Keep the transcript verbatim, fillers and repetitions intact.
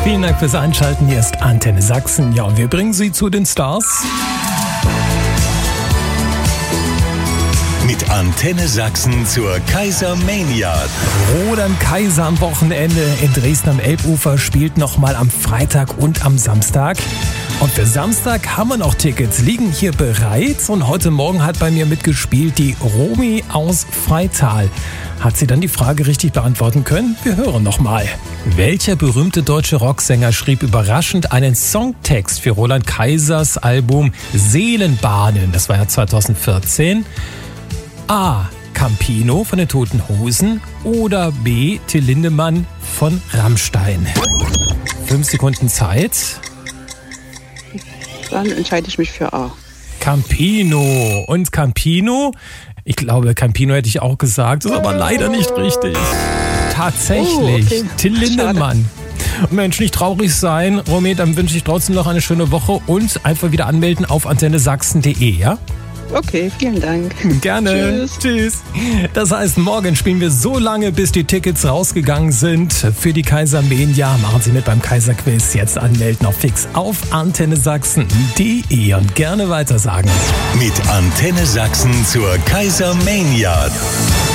Vielen Dank fürs Einschalten. Hier ist Antenne Sachsen. Ja, und wir bringen Sie zu den Stars. Mit Antenne Sachsen zur Kaisermania. Roland Kaiser am Wochenende in Dresden am Elbufer spielt nochmal am Freitag und am Samstag. Und für Samstag haben wir noch Tickets, liegen hier bereit. Und heute Morgen hat bei mir mitgespielt die Romy aus Freital. Hat sie dann die Frage richtig beantworten können? Wir hören nochmal. Welcher berühmte deutsche Rocksänger schrieb überraschend einen Songtext für Roland Kaisers Album Seelenbahnen? Das war ja zweitausendvierzehn. A. Campino von den Toten Hosen oder B. Till Lindemann von Rammstein. Fünf Sekunden Zeit. Dann entscheide ich mich für A. Campino. Und Campino, ich glaube, Campino hätte ich auch gesagt, ist aber leider nicht richtig. Tatsächlich, oh, okay. Till Lindemann. Und Mensch, nicht traurig sein, Romy, dann wünsche ich trotzdem noch eine schöne Woche und einfach wieder anmelden auf antenne sachsen punkt de, ja? Okay, vielen Dank. Gerne. Tschüss. Tschüss. Das heißt, morgen spielen wir so lange, bis die Tickets rausgegangen sind für die Kaisermania. Machen Sie mit beim Kaiserquiz. Jetzt anmelden auf fix auf antenne sachsen punkt de und gerne weitersagen. Mit Antenne Sachsen zur Kaisermania.